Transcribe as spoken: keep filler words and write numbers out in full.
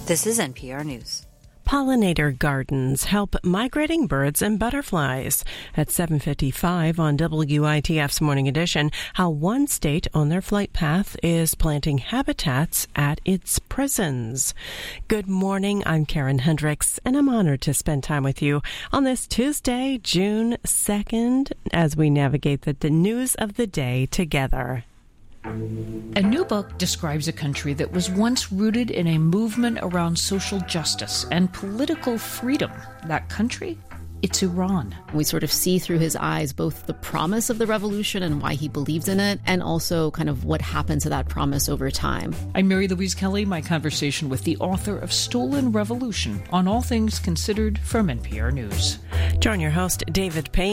This is N P R News. Pollinator gardens help migrating birds and butterflies. At seven fifty-five on W I T F's Morning Edition, how one state on their flight path is planting habitats at its prisons. Good morning, I'm Karen Hendricks, and I'm honored to spend time with you on this Tuesday, June second, as we navigate the, the news of the day together. A new book describes a country that was once rooted in a movement around social justice and political freedom. That country? It's Iran. We sort of see through his eyes both the promise of the revolution and why he believes in it, and also kind of what happened to that promise over time. I'm Mary Louise Kelly, my conversation with the author of Stolen Revolution on All Things Considered from N P R News. Join your host, David Payne.